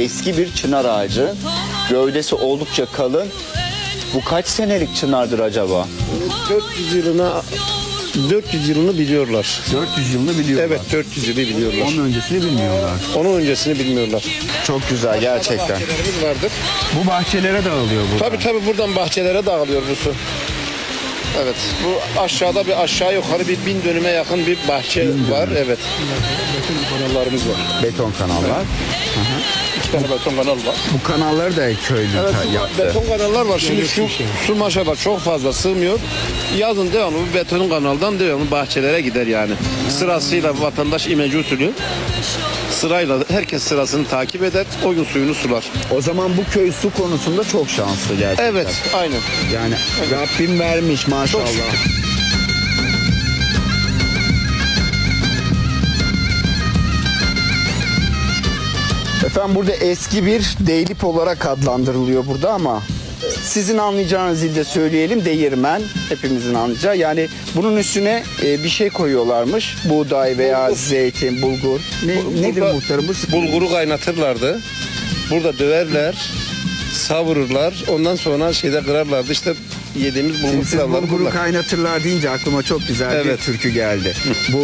eski bir çınar ağacı. Gövdesi oldukça kalın. Bu kaç senelik çınardır acaba? 400 yılını biliyorlar. 400 yılını biliyorlar. Evet, 400 yılı biliyorlar. Onun öncesini bilmiyorlar. Onun öncesini bilmiyorlar. Çok güzel gerçekten. Bahçelerimiz vardır. Bu bahçelere dağılıyor burada. Tabii buradan bahçelere dağılıyor bu su. Evet, bu aşağıda aşağı yukarı 1000 dönüme yakın bir bahçe var. Evet. Beton kanallarımız var. Beton kanallar. 2 tane beton kanal var. Bu kanalları da köylü Evet, yaptı. beton kanallar var. Şimdi su maşallah çok fazla sığmıyor. Yazın devamlı bu beton kanaldan devamlı bahçelere gider yani. Sırasıyla vatandaş imece usulü sırayla herkes sırasını takip eder. O gün suyunu sular. O zaman bu köy su konusunda çok şanslı gerçekten. Evet, aynen. Yani Rabbim vermiş maşallah. Efendim burada eski bir Deylip olarak adlandırılıyor burada ama sizin anlayacağınız dilde söyleyelim, değirmen, hepimizin anlayacağı. Yani bunun üstüne bir şey koyuyorlarmış. Buğday veya zeytin, bulgur. Nedir Burada muhtarımız? Bulguru kaynatırlardı. Burada döverler, savururlar. Ondan sonra kırarlardı. İşte yediğimiz bulgur Siz pilavları bulguru bunlar. kaynatırlar deyince aklıma çok güzel bir Evet. türkü geldi.